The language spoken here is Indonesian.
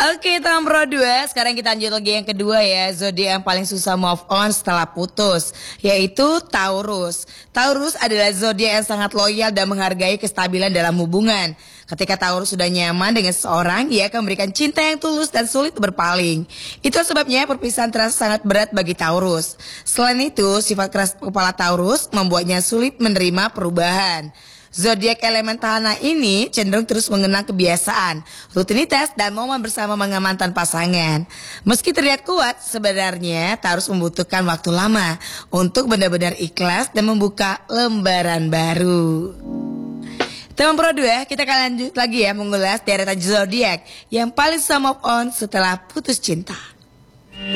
Oke, teman Pro 2, sekarang kita lanjut lagi yang kedua ya. Zodiak yang paling susah move on setelah putus, yaitu Taurus. Taurus adalah zodiak yang sangat loyal dan menghargai kestabilan dalam hubungan. Ketika Taurus sudah nyaman dengan seseorang, ia akan memberikan cinta yang tulus dan sulit berpaling. Itu sebabnya perpisahan terasa sangat berat bagi Taurus. Selain itu, sifat keras kepala Taurus membuatnya sulit menerima perubahan. Zodiak elemen tanah ini cenderung terus mengenang kebiasaan, rutinitas, dan momen bersama mengamankan pasangan. Meski terlihat kuat, sebenarnya Taurus membutuhkan waktu lama untuk benar-benar ikhlas dan membuka lembaran baru. Teman Pro 2, kita akan lanjut lagi ya mengulas deretan zodiak yang paling susah move on setelah putus cinta.